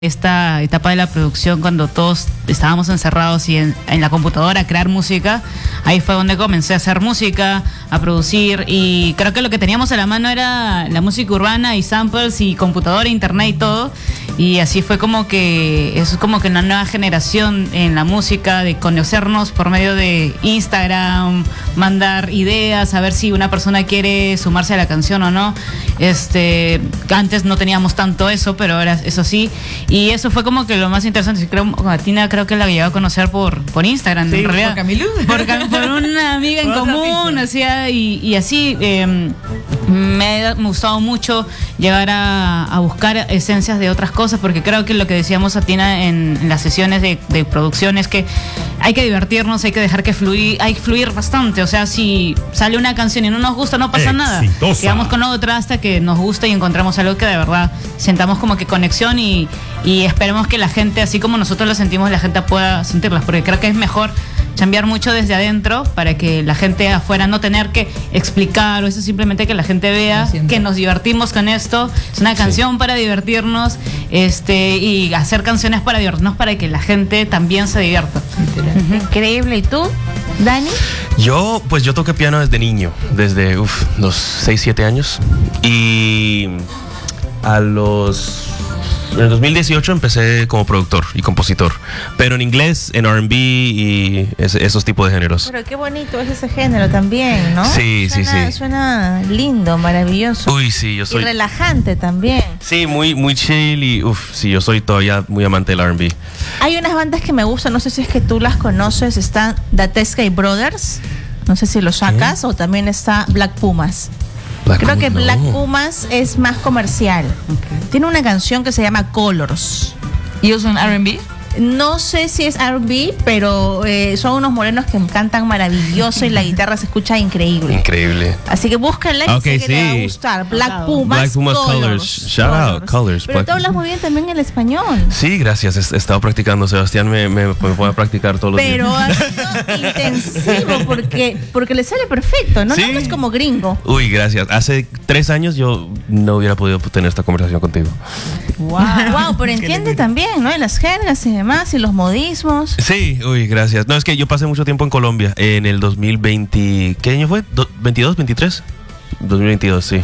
esta etapa de la producción, cuando todos estábamos encerrados y en la computadora a crear música, ahí fue donde comencé a hacer música, a producir, y creo que lo que teníamos a la mano era la música urbana y samples y computadora, internet y todo, y así fue como que es como que una nueva generación en la música, de conocernos por medio de Instagram, mandar ideas, a ver si una persona quiere sumarse a la canción o no. Antes no teníamos tanto eso, pero ahora eso sí. Y eso fue como que lo más interesante. A Tina creo que la llevaba a conocer por Instagram, sí, en realidad. ¿Por Camilú? Por una amiga en común, y así me ha gustado mucho llegar a buscar esencias de otras cosas, porque creo que lo que decíamos a Tina en las sesiones de producción es que hay que divertirnos, hay que dejar que fluir bastante. O sea, si sale una canción y no nos gusta, no pasa nada. Quedamos con otra hasta que nos gusta y encontramos algo que de verdad sentamos como que conexión, y esperemos que la gente, así como nosotros lo sentimos, la gente pueda sentirlas, porque creo que es mejor chambear mucho desde adentro para que la gente afuera no tener que explicar, o eso, simplemente que la gente vea que nos divertimos con esto. Es una canción para divertirnos, y hacer canciones para divertirnos, para que la gente también se divierta. Increíble. ¿Y tú, Dani? Yo toqué piano desde niño, desde los 6, 7 años, y en el 2018 empecé como productor y compositor, pero en inglés, en R&B y esos tipos de géneros. Pero qué bonito es ese género también, ¿no? Sí. Suena lindo, maravilloso. Uy, sí, yo soy... Y relajante también. Sí, muy chill, y sí, yo soy todavía muy amante del R&B. Hay unas bandas que me gustan, no sé si es que tú las conoces, están The Teskey Brothers, no sé si lo sacas, o también está Black Pumas. Creo que Black Pumas es más comercial. Tiene una canción que se llama Colors. ¿Y ellos son R&B? No sé si es R&B, pero son unos morenos que cantan maravilloso y la guitarra se escucha increíble. Increíble. Así que búscala y sé que te va a gustar. Black Pumas Colors. Shout out, Colors. Pero tú hablas muy bien también el español. Sí, gracias. He estado practicando. Sebastián me voy a practicar todos los días. Pero ha sido intensivo porque le sale perfecto, ¿no? ¿Sí? No es como gringo. Uy, gracias. Hace 3 años yo no hubiera podido tener esta conversación contigo. Wow, pero entiende también, ¿no? En las jergas y demás, y los modismos. Sí, gracias. No, es que yo pasé mucho tiempo en Colombia, en el 2020, ¿qué año fue? ¿22, 23? 2022, sí.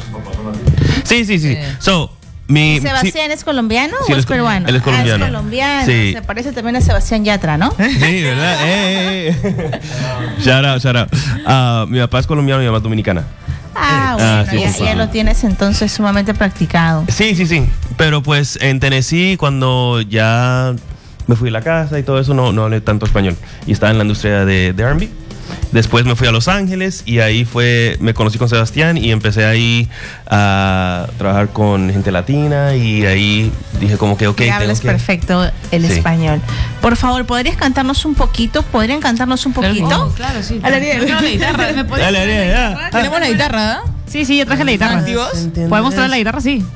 Sí. ¿Y Sebastián es colombiano o es peruano? Él es colombiano. Es colombiano. Sí. Se parece también a Sebastián Yatra, ¿no? Sí, ¿verdad? Shout out. Mi papá es colombiano y mi mamá es dominicana. Bueno, sí, ya lo tienes entonces sumamente practicado. Sí. Pero pues en Tennessee, cuando ya me fui a la casa y todo eso, no hablé tanto español. Y estaba en la industria de R&B. Después me fui a Los Ángeles y ahí me conocí con Sebastián y empecé ahí a trabajar con gente latina, y ahí dije como que hablas perfecto el español. Por favor, ¿podrían cantarnos un poquito? Claro, sí. A la guitarra. Dale, ya. Tenemos la guitarra, ¿eh? Sí, yo traje la guitarra. ¿Activos? ¿Podemos traer la guitarra? Sí.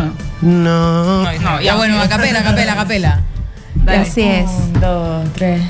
No. Ya bueno, a capela. Dale. Así es. 1, 2, 3.